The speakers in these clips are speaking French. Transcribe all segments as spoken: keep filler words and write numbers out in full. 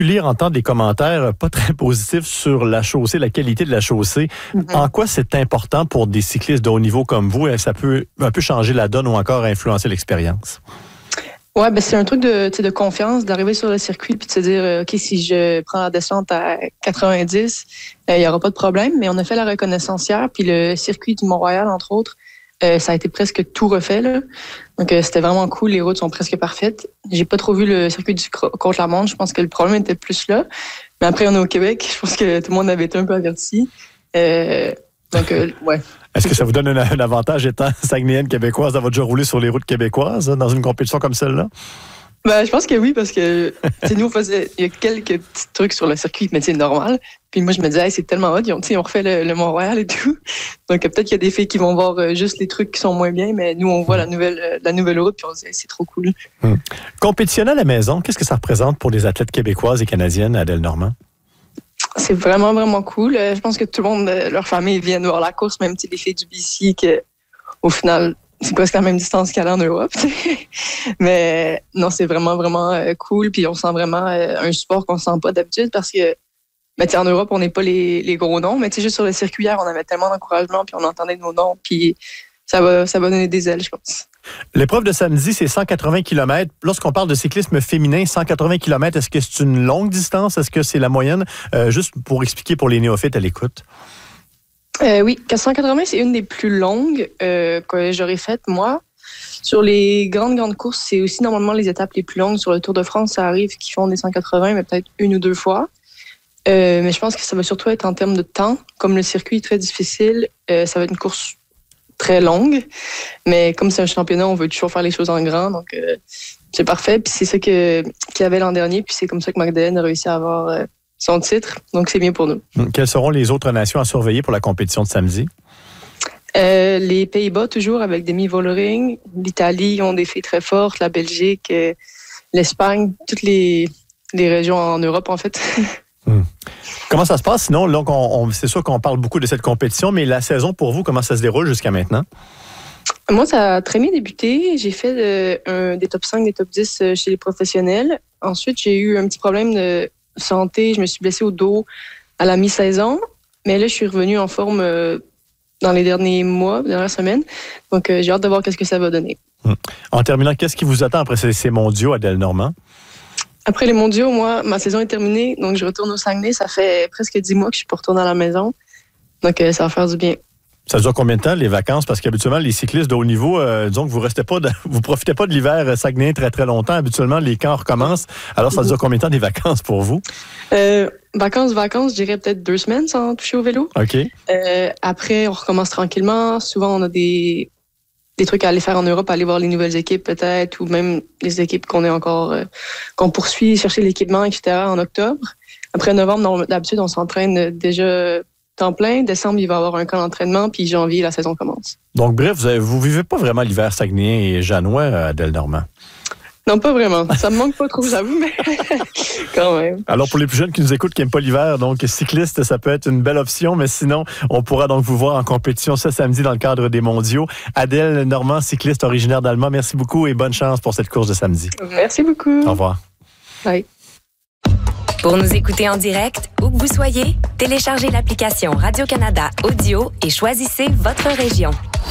lire, entendre des commentaires pas très positifs sur la chaussée, la qualité de la chaussée. Mm-hmm. En quoi c'est important pour des cyclistes de haut niveau comme vous? Ça peut un peu changer la donne ou encore influencer l'expérience? Ouais, ben c'est un truc de, de confiance, d'arriver sur le circuit puis de se dire, OK, si je prends la descente à quatre-vingt-dix, il euh, n'y aura pas de problème. Mais on a fait la reconnaissance hier, puis le circuit du Mont-Royal, entre autres, euh, ça a été presque tout refait, là. Donc, euh, c'était vraiment cool. Les routes sont presque parfaites. J'ai pas trop vu le circuit du contre-la-montre. Je pense que le problème était plus là. Mais après, on est au Québec. Je pense que tout le monde avait été un peu averti. Euh, donc, euh, ouais. Est-ce que ça vous donne un, un avantage étant Saguenayenne québécoise d'avoir déjà roulé sur les routes québécoises dans une compétition comme celle-là? Ben, je pense que oui, parce que nous, on faisait, il y a quelques petits trucs sur le circuit, mais c'est normal. Puis moi, je me disais, hey, c'est tellement hot, ils ont, ils ont refait le, le Mont-Royal et tout. Donc, peut-être qu'il y a des filles qui vont voir juste les trucs qui sont moins bien, mais nous, on voit la nouvelle, la nouvelle route, puis on se dit, hey, c'est trop cool. Hum. Compétitionner à la maison, qu'est-ce que ça représente pour les athlètes québécoises et canadiennes, Adèle Normand? C'est vraiment, vraiment cool. Je pense que tout le monde, leur famille, viennent voir la course, même les filles du B C, que, au final, c'est presque la même distance qu'aller en Europe. Mais non, c'est vraiment, vraiment cool. Puis on sent vraiment un support qu'on ne sent pas d'habitude parce que ben, en Europe, on n'est pas les, les gros noms. Mais juste sur le circuit hier, on avait tellement d'encouragement puis on entendait nos noms. Puis ça va, ça va donner des ailes, je pense. L'épreuve de samedi, c'est cent quatre-vingts kilomètres. Lorsqu'on parle de cyclisme féminin, cent quatre-vingts kilomètres, est-ce que c'est une longue distance? Est-ce que c'est la moyenne? Euh, juste pour expliquer pour les néophytes à l'écoute. Euh, oui, quatre cent quatre-vingts, c'est une des plus longues euh, que j'aurais faites, moi. Sur les grandes, grandes courses, c'est aussi normalement les étapes les plus longues. Sur le Tour de France, ça arrive qu'ils font des cent quatre-vingts, mais peut-être une ou deux fois. Euh, mais je pense que ça va surtout être en termes de temps. Comme le circuit est très difficile, euh, ça va être une course très longue. Mais comme c'est un championnat, on veut toujours faire les choses en grand. Donc, euh, c'est parfait. Puis c'est ça que, qu'il y avait l'an dernier. Puis c'est comme ça que Magdalene a réussi à avoir euh, son titre. Donc, c'est bien pour nous. Quelles seront les autres nations à surveiller pour la compétition de samedi? Euh, les Pays-Bas, toujours, avec Demi Vollering. L'Italie, ils ont des filles très fortes. La Belgique, euh, l'Espagne, toutes les, les régions en Europe, en fait. Hum. Comment ça se passe? Sinon, là, on, on, c'est sûr qu'on parle beaucoup de cette compétition, mais la saison, pour vous, comment ça se déroule jusqu'à maintenant? Moi, ça a très bien débuté. J'ai fait euh, un, des top cinq, des top dix chez les professionnels. Ensuite, j'ai eu un petit problème de santé. Je me suis blessée au dos à la mi-saison. Mais là, je suis revenue en forme euh, dans les derniers mois, dernières semaines. Donc, euh, j'ai hâte de voir qu'est-ce que ça va donner. Hum. En terminant, qu'est-ce qui vous attend après ces, ces mondiaux, Adèle Normand? Après les mondiaux, moi, ma saison est terminée. Donc, je retourne au Saguenay. Ça fait presque dix mois que je suis pas retournée à la maison. Donc, euh, ça va faire du bien. Ça dure combien de temps, les vacances? Parce qu'habituellement, les cyclistes de haut niveau, euh, disons que vous restez pas, de, vous profitez pas de l'hiver Saguenay très, très longtemps. Habituellement, les camps recommencent. Alors, ça dure combien de temps des vacances pour vous? Euh, vacances, vacances, je dirais peut-être deux semaines sans toucher au vélo. OK. Euh, après, on recommence tranquillement. Souvent, on a des, des trucs à aller faire en Europe, aller voir les nouvelles équipes peut-être, ou même les équipes qu'on est encore, euh, qu'on poursuit, chercher l'équipement, et cetera en octobre. Après novembre, d'habitude, on s'entraîne déjà temps plein. Décembre, il va y avoir un camp d'entraînement, puis janvier, la saison commence. Donc, bref, vous, avez, vous vivez pas vraiment l'hiver saguenayen et janois, Adèle Normand? Non, pas vraiment. Ça me manque pas trop, j'avoue, mais quand même. Alors, pour les plus jeunes qui nous écoutent, qui n'aiment pas l'hiver, donc cycliste, ça peut être une belle option, mais sinon, on pourra donc vous voir en compétition ce samedi dans le cadre des mondiaux. Adèle Normand, cycliste originaire d'Allemagne, merci beaucoup et bonne chance pour cette course de samedi. Merci beaucoup. Au revoir. Bye. Pour nous écouter en direct, où que vous soyez, téléchargez l'application Radio-Canada Audio et choisissez votre région.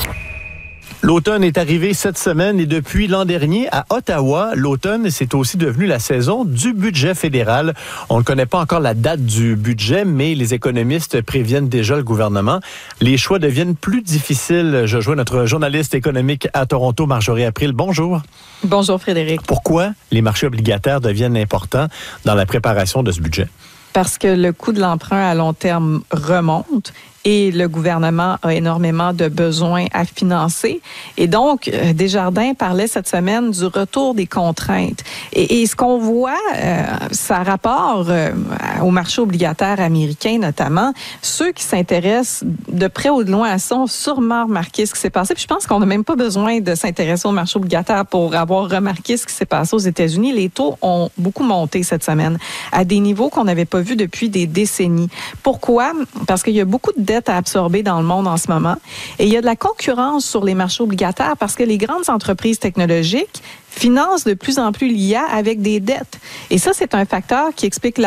L'automne est arrivé cette semaine et depuis l'an dernier, à Ottawa, l'automne, c'est aussi devenu la saison du budget fédéral. On ne connaît pas encore la date du budget, mais les économistes préviennent déjà le gouvernement. Les choix deviennent plus difficiles. Je joins notre journaliste économique à Toronto, Marjorie April. Bonjour. Bonjour Frédéric. Pourquoi les marchés obligataires deviennent importants dans la préparation de ce budget? Parce que le coût de l'emprunt à long terme remonte et le gouvernement a énormément de besoins à financer. Et donc, Desjardins parlait cette semaine du retour des contraintes. Et, et ce qu'on voit, euh, ça rapport euh, au marché obligataire américain notamment, ceux qui s'intéressent de près ou de loin à ça ont sûrement remarqué ce qui s'est passé. Puis je pense qu'on n'a même pas besoin de s'intéresser au marché obligataire pour avoir remarqué ce qui s'est passé aux États-Unis. Les taux ont beaucoup monté cette semaine à des niveaux qu'on n'avait pas vus depuis des décennies. Pourquoi? Parce qu'il y a beaucoup de dettes à absorber dans le monde en ce moment. Et il y a de la concurrence sur les marchés obligataires parce que les grandes entreprises technologiques financent de plus en plus l'I A avec des dettes. Et ça, c'est un facteur qui explique la